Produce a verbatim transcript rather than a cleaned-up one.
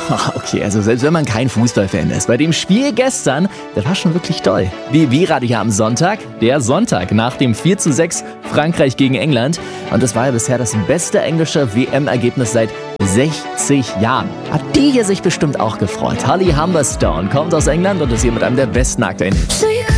Okay, also selbst wenn man kein Fußballfan ist, bei dem Spiel gestern, das war schon wirklich toll. W W-Radio hier am Sonntag, der Sonntag nach dem vier zu sechs Frankreich gegen England. Und das war ja bisher das beste englische W M-Ergebnis seit sechzig Jahren. Hat die hier sich bestimmt auch gefreut. Holly Humberstone kommt aus England und ist hier mit einem der besten aktuellen Hits.